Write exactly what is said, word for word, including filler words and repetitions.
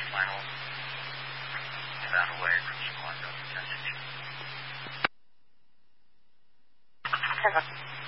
final inbound away from Squad Delta ten sixteen.